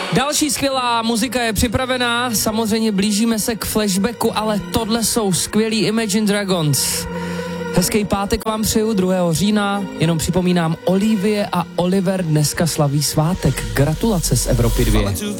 Další skvělá muzika je připravená, samozřejmě blížíme se k flashbacku, ale tohle jsou skvělí Imagine Dragons. Hezký pátek vám přeju, 2. října, jenom připomínám, Olivie a Oliver dneska slaví svátek. Gratulace z Evropy 2.